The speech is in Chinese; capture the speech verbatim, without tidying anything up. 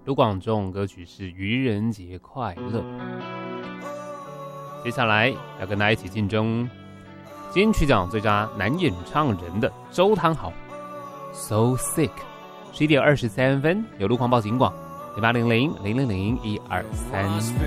卢广仲，歌曲是愚人节快乐。接下来要跟大家一起竞争金曲奖最佳男演唱人的周汤豪 So Sick。 十一点二十三分，有路况报警广零八零零零零零一二三。